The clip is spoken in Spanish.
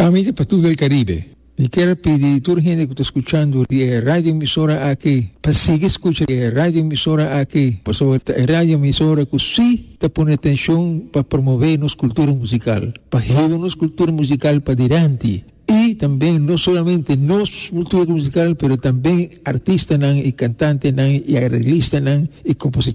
Amici per tutto il Caribe, mi quiero pedir a toda la gente que está escuchando la radio emisora aquí, para seguir escuchando la radio emisora aquí, por sobre la radio emisora que sí te pone atención para promover nuestra cultura musical, para llevar nuestra cultura musical para adelante. Y también no solamente nuestra cultura musical, pero también artistas y cantantes y arreglistas y compositores.